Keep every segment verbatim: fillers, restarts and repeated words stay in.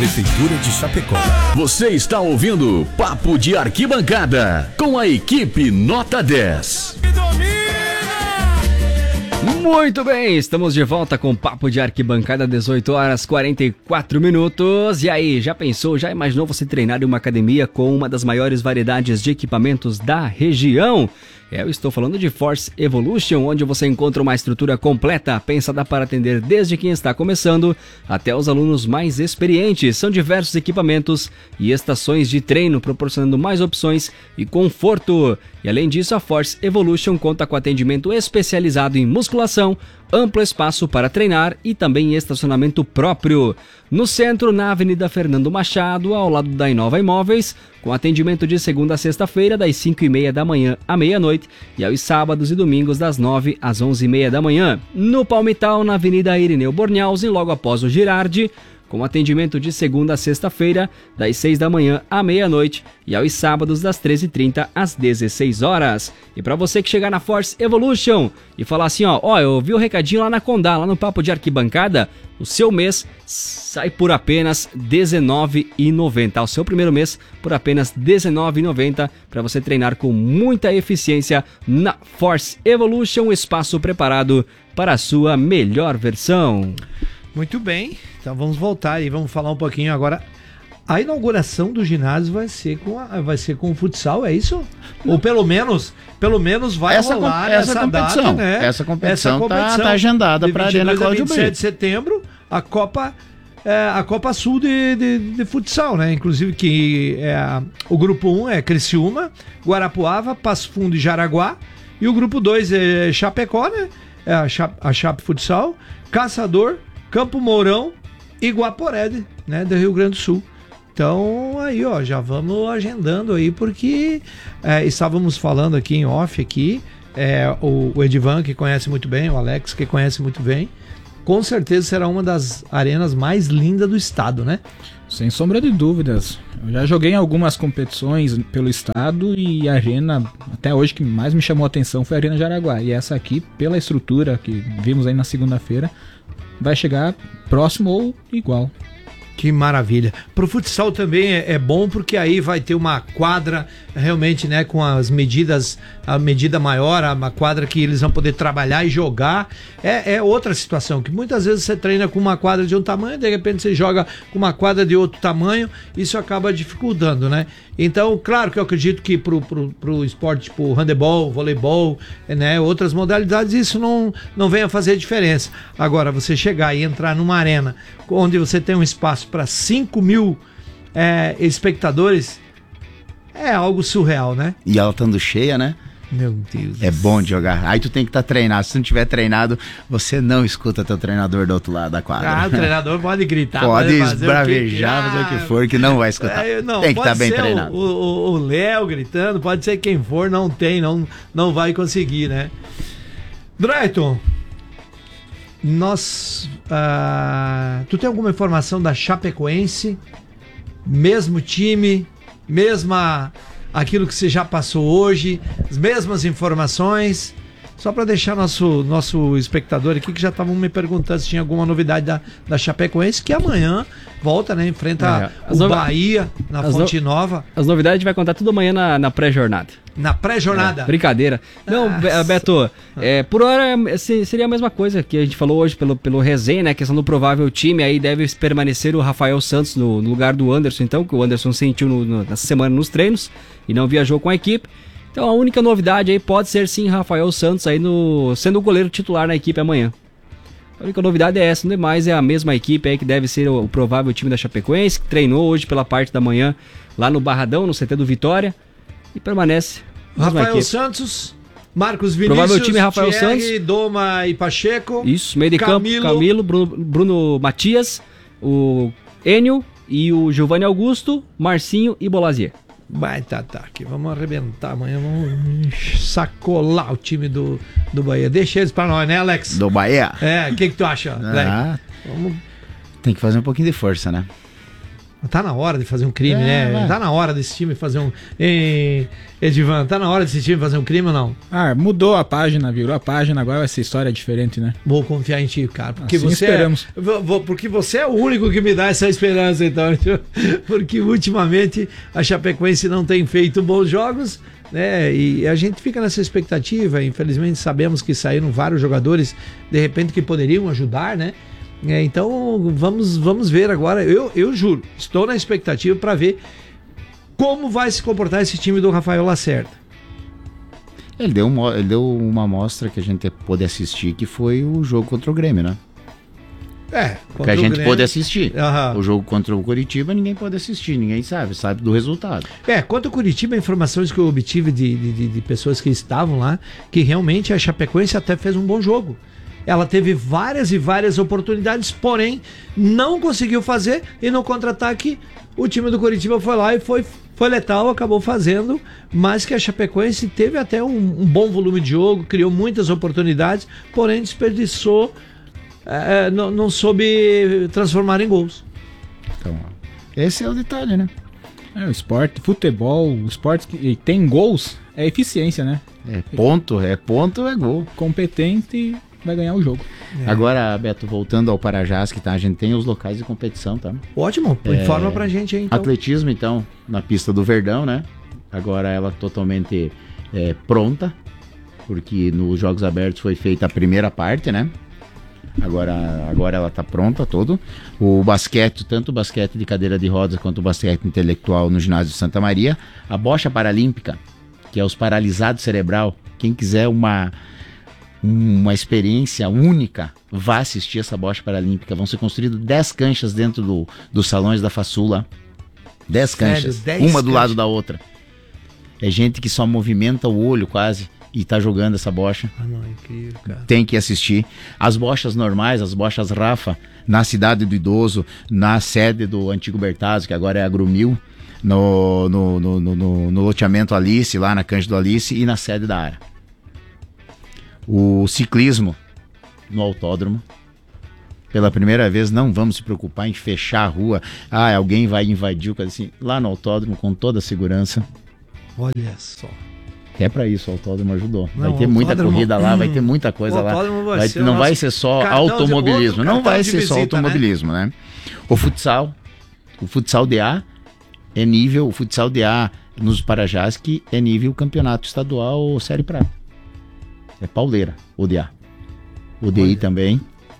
Prefeitura de Chapecó. Você está ouvindo Papo de Arquibancada com a equipe Nota dez. Muito bem, estamos de volta com Papo de Arquibancada, dezoito horas e quarenta e quatro minutos. E aí, já pensou, já imaginou você treinar em uma academia com uma das maiores variedades de equipamentos da região? Eu estou falando de Force Evolution, onde você encontra uma estrutura completa, pensada para atender desde quem está começando até os alunos mais experientes. São diversos equipamentos e estações de treino, proporcionando mais opções e conforto. E além disso, a Force Evolution conta com atendimento especializado em musculação, amplo espaço para treinar e também estacionamento próprio. No centro, na Avenida Fernando Machado, ao lado da Inova Imóveis, com atendimento de segunda a sexta-feira, das cinco e meia da manhã à meia-noite, e aos sábados e domingos, das nove às onze e meia da manhã. No Palmital, na Avenida Irineu Bornhausen, logo após o Girardi, com atendimento de segunda a sexta-feira, das seis da manhã à meia-noite, e aos sábados, das treze e trinta às dezesseis horas. E para você que chegar na Force Evolution e falar assim, ó, ó, eu vi o recadinho lá na Condá, lá no Papo de Arquibancada, o seu mês sai por apenas dezenove reais e noventa centavos. O seu primeiro mês por apenas dezenove reais e noventa centavos para você treinar com muita eficiência na Force Evolution, espaço preparado para a sua melhor versão. Muito bem, então vamos voltar e vamos falar um pouquinho agora. A inauguração do ginásio vai ser com, a, vai ser com o futsal, é isso? Não. Ou pelo menos, pelo menos vai essa rolar com, essa, essa competição, data, né? Essa competição, essa competição tá, tá agendada para a Arena Cláudio vinte e sete de setembro, a Copa, é, a Copa Sul de, de, de futsal, né? Inclusive que é, o grupo um é Criciúma, Guarapuava, Passo Fundo e Jaraguá, e o grupo dois é Chapecó, né? É a Chape, a Chape Futsal, Caçador, Campo Mourão e Guaporé, né, do Rio Grande do Sul. Então, aí, ó, já vamos agendando aí, porque é, estávamos falando aqui em off, aqui, é, o, o Edivan, que conhece muito bem, o Alex, que conhece muito bem, com certeza será uma das arenas mais lindas do estado, né? Sem sombra de dúvidas. Eu já joguei em algumas competições pelo estado e a arena, até hoje, que mais me chamou a atenção foi a Arena Jaraguá. E essa aqui, pela estrutura que vimos aí na segunda-feira, vai chegar próximo ou igual. Que maravilha. Pro futsal também é, é bom, porque aí vai ter uma quadra realmente, né, com as medidas, a medida maior, uma quadra que eles vão poder trabalhar e jogar. É, é outra situação, que muitas vezes você treina com uma quadra de um tamanho, de repente você joga com uma quadra de outro tamanho, isso acaba dificultando, né? Então, claro que eu acredito que pro, pro, pro esporte tipo handebol, voleibol, né, outras modalidades, isso não, não venha fazer diferença. Agora, você chegar e entrar numa arena onde você tem um espaço para cinco mil é, espectadores, é algo surreal, né? E ela estando cheia, né? Meu Deus. É bom de jogar. Aí tu tem que estar tá treinado. Se não tiver treinado, você não escuta teu treinador do outro lado da quadra. Ah, o treinador pode gritar. Pode esbravejar, fazer o que for, que não vai escutar. É, não, tem que estar tá bem ser treinado. O Léo gritando, pode ser quem for, não tem, não, não vai conseguir, né? Drayton, nós... Uh, tu tem alguma informação da Chapecoense? Mesmo time, mesma... aquilo que você já passou hoje, as mesmas informações, só para deixar nosso, nosso espectador aqui, que já estavam me perguntando se tinha alguma novidade da, da Chapecoense, que amanhã volta, né, enfrenta é, o novi... Bahia na Fonte no... Nova. As novidades a gente vai contar tudo amanhã na, na pré-jornada. Na pré-jornada? É, brincadeira. Não, Nossa. Beto, é, por hora seria a mesma coisa que a gente falou hoje pelo, pelo resenha, né, a questão do provável time, aí deve permanecer o Rafael Santos no, no lugar do Anderson, então, que o Anderson sentiu no, no, nessa semana nos treinos e não viajou com a equipe. Então a única novidade aí pode ser sim Rafael Santos aí no, sendo o goleiro titular na equipe amanhã. A única novidade é essa, não demais, é a mesma equipe aí que deve ser o, o provável time da Chapecoense, que treinou hoje pela parte da manhã lá no Barradão, no C T do Vitória, e permanece. Rafael equipe. Santos, Marcos Vinícius, provável time é Rafael Thierry, Santos, Doma e Pacheco. Isso, meio de Camilo. campo, Camilo, Bruno, Bruno Matias, o Enio e o Giovanni Augusto, Marcinho e Bolazier. Baita ataque, vamos arrebentar amanhã, vamos sacolar o time do, do Bahia. Deixa eles pra nós, né, Alex? Do Bahia? É, o que que tu acha, Alex? Ah, Vamos... tem que fazer um pouquinho de força, né? Tá na hora de fazer um crime, É, né? vai. Tá na hora desse time fazer um... Ei, Edivan, tá na hora desse time fazer um crime ou não? Ah, mudou a página, virou a página, agora essa história é diferente, né? Vou confiar em ti, cara. Porque Assim você esperamos. É, vou- vou- porque você é o único que me dá essa esperança, então. Porque ultimamente a Chapecoense não tem feito bons jogos, né? E a gente fica nessa expectativa. Infelizmente sabemos que saíram vários jogadores, de repente, que poderiam ajudar, né? É, então vamos, vamos ver agora. Eu, eu juro, estou na expectativa para ver como vai se comportar esse time do Rafael Lacerda. Ele deu, um, ele deu uma amostra que a gente pôde assistir, que foi o jogo contra o Grêmio, né? É, Que a gente pôde assistir. Aham. O jogo contra o Coritiba ninguém pode assistir, ninguém sabe, sabe do resultado. É, quanto ao Curitiba, informações que eu obtive de, de, de pessoas que estavam lá, que realmente a Chapecoense até fez um bom jogo. Ela teve várias e várias oportunidades, porém não conseguiu fazer, e no contra-ataque o time do Curitiba foi lá e foi, foi letal, acabou fazendo, mas que a Chapecoense teve até um, um bom volume de jogo, criou muitas oportunidades, porém desperdiçou, é, não, não soube transformar em gols. Então, ó, esse é o detalhe, né? É, o esporte, futebol, o esporte que tem gols, é eficiência, né? É ponto, é ponto, é gol. Competente vai ganhar o jogo. É. Agora, Beto, voltando ao Parajás, que tá, a gente tem os locais de competição, tá? Ótimo, informa pra gente aí então. Atletismo, então, na pista do Verdão, né? Agora ela totalmente é, pronta, porque nos Jogos Abertos foi feita a primeira parte, né? Agora, agora ela tá pronta, todo. O basquete, tanto o basquete de cadeira de rodas quanto o basquete intelectual no ginásio de Santa Maria. A bocha paralímpica, que é os paralisados cerebral. Quem quiser uma, uma experiência única, vá assistir essa bocha paralímpica. Vão ser construídas dez canchas dentro do, dos salões da Façula. dez Sério, canchas, dez uma do canchas? lado da outra. É gente que só movimenta o olho quase e tá jogando essa bocha. Ah, não, incrível, cara. Tem que assistir. As bochas normais, as bochas Rafa, na Cidade do Idoso, na sede do antigo Bertazzo, que agora é a Grumil, no, no, no, no, no, no loteamento Alice, lá na Cândido Alice, e na sede da Ara. O ciclismo no autódromo. Pela primeira vez, não vamos se preocupar em fechar a rua. Ah, alguém vai invadir o coisa assim. Lá no autódromo, com toda a segurança. Olha só. É pra isso, o autódromo ajudou. Não, Vai ter o muita autódromo- corrida lá, vai Hum. ter muita coisa O lá. autódromo vai Vai- ser o não nosso vai ser só cartão de- automobilismo, outro não cartão vai de ser só visita, automobilismo, né? O futsal, o futsal D A é nível, o futsal D A nos Parajás que é nível campeonato estadual ou série prata. É pauleira, o D A. O D I Olha. também.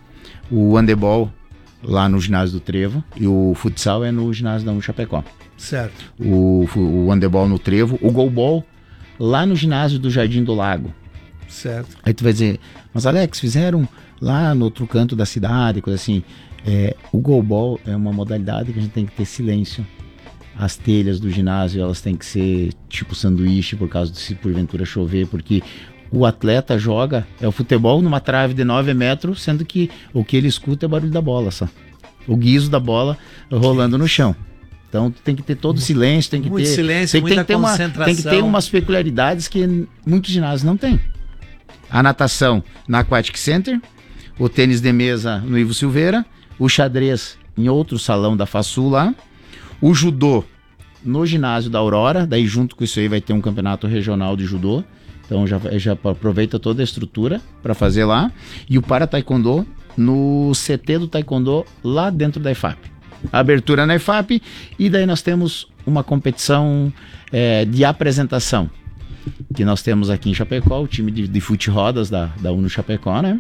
O handebol lá no ginásio do Trevo e o futsal é no ginásio da U Chapecó. Certo. O, fu- o handebol no Trevo, o goalball lá no ginásio do Jardim do Lago. Certo. Aí tu vai dizer, mas Alex, fizeram lá no outro canto da cidade, coisa assim. É, o goalball é uma modalidade que a gente tem que ter silêncio. As telhas do ginásio, elas têm que ser tipo sanduíche, por causa de se porventura chover, porque o atleta joga, é o futebol numa trave de nove metros, sendo que o que ele escuta é o barulho da bola só. O guiso da bola rolando no chão. Então tu tem que ter todo o silêncio, tem que Muito ter, silêncio, tem, que- tem muita que ter uma, concentração. tem que ter umas peculiaridades que muitos ginásios não têm. A natação na Aquatic Center, o tênis de mesa no Ivo Silveira, o xadrez em outro salão da Façul lá, o judô no ginásio da Aurora, daí junto com isso aí vai ter um campeonato regional de judô, então já, já aproveita toda a estrutura para fazer lá, e o para taekwondo no C T do taekwondo lá dentro da I F A P. Abertura na I F A P, e daí nós temos uma competição é, de apresentação, que nós temos aqui em Chapecó, o time de, de fute-rodas da, da Uno Chapecó, né?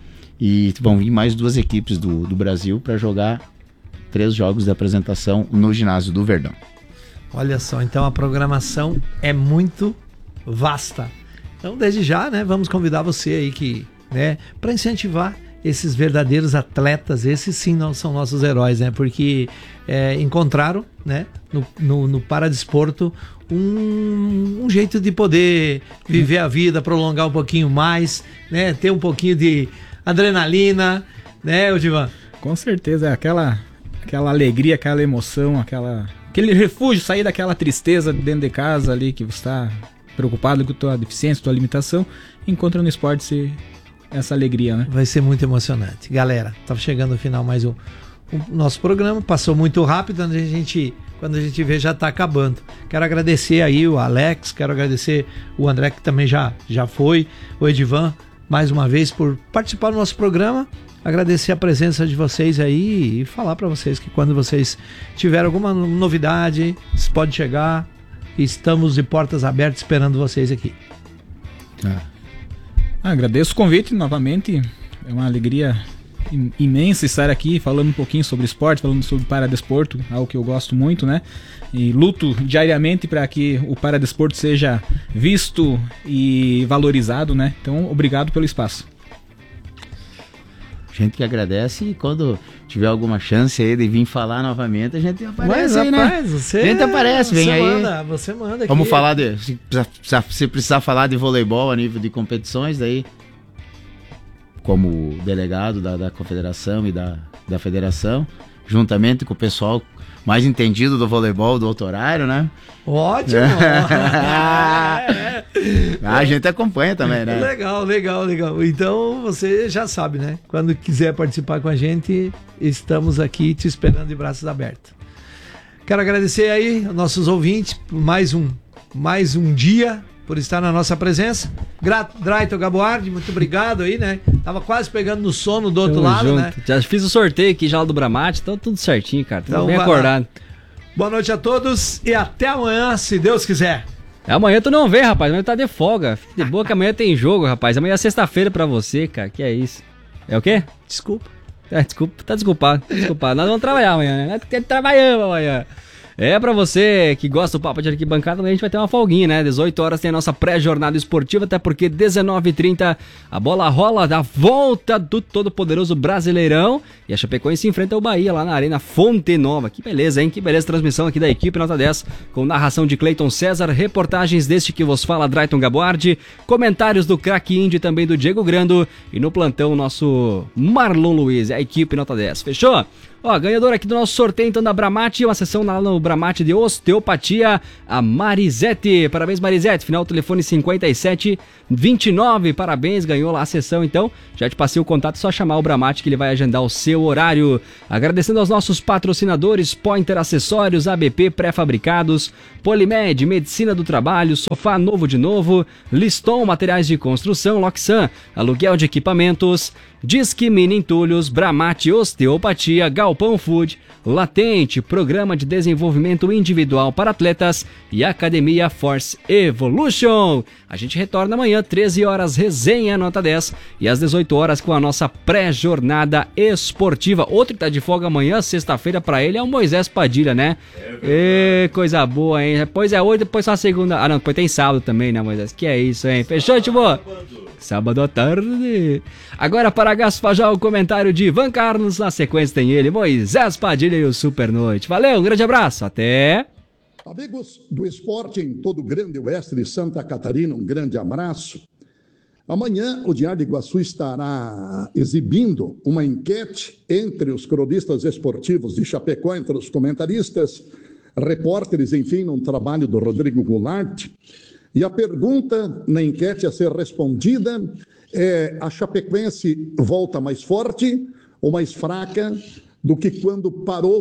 E vão vir mais duas equipes do, do Brasil para jogar três jogos de apresentação no ginásio do Verdão. Olha só, então a programação é muito vasta. Então, desde já, né, vamos convidar você aí que, né, para incentivar esses verdadeiros atletas, esses sim não são nossos heróis, né, porque é, encontraram, né, no, no, no paradesporto um, um jeito de poder viver a vida, prolongar um pouquinho mais, né, ter um pouquinho de adrenalina, né, Odivan? Com certeza, é aquela, aquela alegria, aquela emoção, aquela, aquele refúgio, sair daquela tristeza dentro de casa ali, que você está preocupado com a tua deficiência, tua limitação, encontra no esporte esse, essa alegria, né? Vai ser muito emocionante. Galera, tá chegando ao final mais um, o nosso programa. Passou muito rápido, a gente, quando a gente vê já está acabando. Quero agradecer aí o Alex, quero agradecer o André, que também já, já foi, o Edivan, mais uma vez por participar do nosso programa. Agradecer a presença de vocês aí e falar para vocês que quando vocês tiverem alguma novidade, vocês podem chegar. Estamos de portas abertas esperando vocês aqui. Ah. Ah, agradeço o convite novamente. É uma alegria imensa estar aqui falando um pouquinho sobre esporte, falando sobre paradesporto, algo que eu gosto muito, né? E luto diariamente para que o paradesporto seja visto e valorizado, né? Então, obrigado pelo espaço. Gente que agradece, e quando tiver alguma chance aí de vir falar novamente, a gente aparece. Mas, aí, rapaz, né? Você, a gente aparece, vem você aí. Manda, você manda aqui. Vamos falar de... Se precisar, se precisar falar de voleibol a nível de competições, daí como delegado da, da confederação e da, da federação, juntamente com o pessoal mais entendido do voleibol, do outro horário, né? Ótimo! é. A gente acompanha também, né? Legal, legal, legal. Então você já sabe, né? Quando quiser participar com a gente, estamos aqui te esperando de braços abertos. Quero agradecer aí aos nossos ouvintes por mais um, mais um dia, por estar na nossa presença. Grato, Drayton Gaboardi, muito obrigado aí, né? Tava quase pegando no sono do outro Tamo lado, junto. né? Já fiz o sorteio aqui já do Bramate, então tudo certinho, cara. Tudo Então, bem vai acordado. lá. Boa noite a todos e até amanhã, se Deus quiser. Amanhã tu não vê, rapaz. Amanhã tá de folga. Fica de boa que amanhã tem jogo, rapaz. Amanhã é sexta-feira pra você, cara. Que é isso? É o quê? Desculpa. É, desculpa, tá desculpado. Tá desculpado. Nós vamos trabalhar amanhã, né? Nós trabalhamos amanhã. É, pra você que gosta do Papo de Arquibancada, a gente vai ter uma folguinha, né? dezoito horas tem a nossa pré-jornada esportiva, até porque dezenove e trinta a bola rola da volta do todo-poderoso Brasileirão. E a Chapecoense enfrenta o Bahia lá na Arena Fonte Nova. Que beleza, hein? Que beleza, transmissão aqui da equipe Nota dez, com narração de Cleiton César, reportagens deste que vos fala, Drayton Gaboardi, comentários do craque Indy e também do Diego Grando, e no plantão nosso Marlon Luiz, a equipe Nota dez. Fechou? Ó, ganhador aqui do nosso sorteio, então, da Bramate, uma sessão lá no Bramate de osteopatia, a Marisete. Parabéns, Marisete, final do telefone cinquenta e sete vinte e nove, parabéns, ganhou lá a sessão, então, já te passei o contato, é só chamar o Bramate que ele vai agendar o seu horário. Agradecendo aos nossos patrocinadores, Pointer Acessórios, A B P Pré-Fabricados, Polimed, Medicina do Trabalho, Sofá Novo de Novo, Liston, Materiais de Construção, Loxan, Aluguel de Equipamentos, Disque Mini Entulhos, Bramate Osteopatia, Galpão Food, Latente, Programa de Desenvolvimento Individual para Atletas e Academia Force Evolution. A gente retorna amanhã, treze horas, resenha Nota dez, e às dezoito horas com a nossa pré-jornada esportiva. Outro que tá de folga amanhã, sexta-feira, para ele é o Moisés Padilha, né? É, coisa boa, hein? Depois é hoje, depois só a segunda. Ah, não, depois tem sábado também, né, Moisés? Que é isso, hein? Fechou, Tibo? Sábado à tarde. Agora para Gaspajal, o comentário de Ivan Carlos. Na sequência tem ele, Moisés Padilha e o Super Noite. Valeu, um grande abraço. Até... Amigos do esporte em todo o grande oeste de Santa Catarina, um grande abraço. Amanhã o Diário de Iguaçu estará exibindo uma enquete entre os cronistas esportivos de Chapecó, entre os comentaristas, repórteres, enfim, num trabalho do Rodrigo Goulart. E a pergunta na enquete a ser respondida é: a Chapecoense volta mais forte ou mais fraca do que quando parou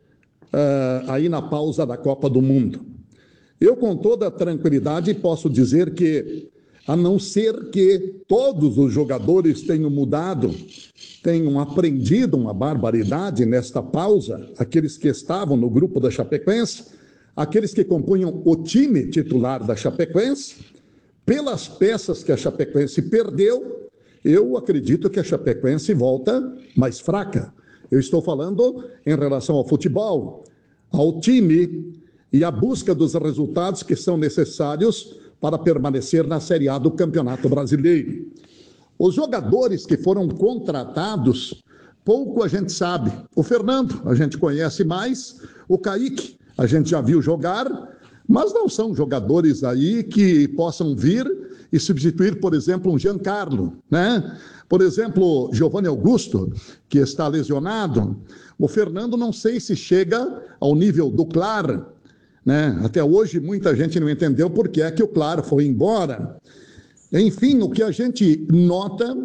uh, aí na pausa da Copa do Mundo? Eu, com toda tranquilidade, posso dizer que, a não ser que todos os jogadores tenham mudado, tenham aprendido uma barbaridade nesta pausa, aqueles que estavam no grupo da Chapecoense, aqueles que compunham o time titular da Chapecoense, pelas peças que a Chapecoense perdeu, eu acredito que a Chapecoense volta mais fraca. Eu estou falando em relação ao futebol, ao time e à busca dos resultados que são necessários para permanecer na Série A do Campeonato Brasileiro. Os jogadores que foram contratados, pouco a gente sabe. O Fernando, a gente conhece mais, o Kaique, a gente já viu jogar, mas não são jogadores aí que possam vir e substituir, por exemplo, um Giancarlo, né? Por exemplo, Giovanni Augusto, que está lesionado. O Fernando não sei se chega ao nível do Clar, né? Até hoje muita gente não entendeu por que é que o Clar foi embora. Enfim, o que a gente nota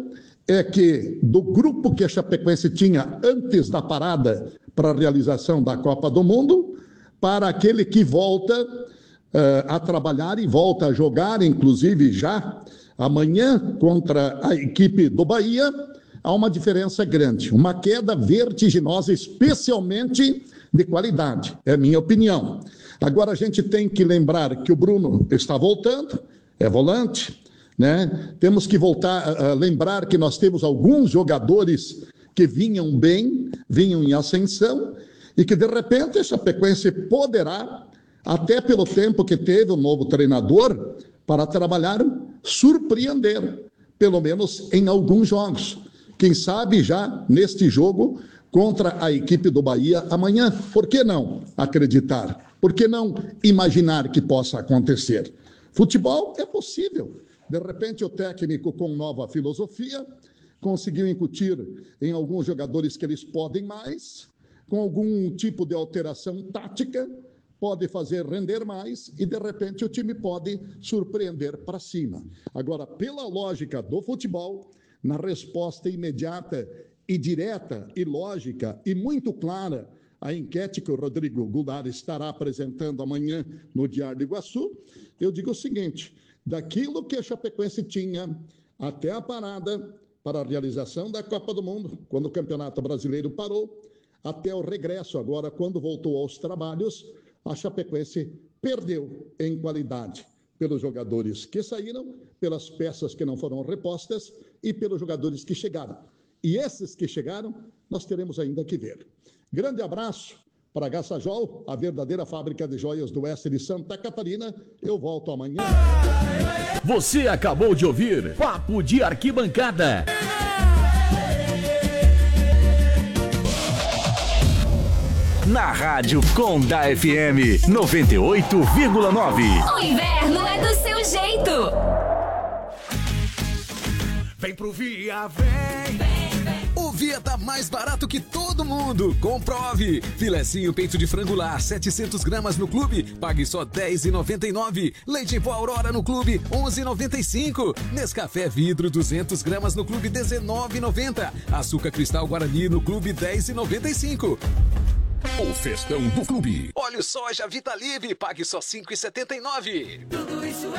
é que do grupo que a Chapecoense tinha antes da parada para a realização da Copa do Mundo, para aquele que volta uh, a trabalhar e volta a jogar, inclusive já amanhã contra a equipe do Bahia, há uma diferença grande, uma queda vertiginosa, especialmente de qualidade, é a minha opinião. Agora a gente tem que lembrar que o Bruno está voltando, é volante, né? Temos que voltar a lembrar que nós temos alguns jogadores que vinham bem, vinham em ascensão, e que de repente a Chapecoense poderá, até pelo tempo que teve o novo treinador, para trabalhar, surpreender, pelo menos em alguns jogos. Quem sabe já neste jogo contra a equipe do Bahia amanhã. Por que não acreditar? Por que não imaginar que possa acontecer? Futebol é possível. De repente, o técnico, com nova filosofia, conseguiu incutir em alguns jogadores que eles podem mais, com algum tipo de alteração tática, pode fazer render mais e, de repente, o time pode surpreender para cima. Agora, pela lógica do futebol, na resposta imediata e direta e lógica e muito clara a enquete que o Rodrigo Goulart estará apresentando amanhã no Diário do Iguaçu, eu digo o seguinte: daquilo que a Chapecoense tinha até a parada para a realização da Copa do Mundo, quando o Campeonato Brasileiro parou, até o regresso agora, quando voltou aos trabalhos, a Chapecoense perdeu em qualidade pelos jogadores que saíram, pelas peças que não foram repostas e pelos jogadores que chegaram. E esses que chegaram, nós teremos ainda que ver. Grande abraço para a Gassajol, a verdadeira fábrica de joias do oeste de Santa Catarina. Eu volto amanhã. Você acabou de ouvir Papo de Arquibancada. Na Rádio Conda F M noventa e oito vírgula nove. O inverno é do seu jeito. Vem pro Via, vem. vem, vem. O Via tá mais barato que todo mundo. Comprove. Filecinho peito de frango lar, setecentos gramas no clube, pague só dez reais e noventa e nove centavos. Leite em pó Aurora no clube, onze reais e noventa e cinco centavos. Nescafé vidro, duzentas gramas no clube, dezenove reais e noventa centavos. Açúcar cristal Guarani no clube, dez reais e noventa e cinco centavos. O festão do clube. Óleo soja Vitalive, pague só cinco reais e setenta e nove centavos. Tudo isso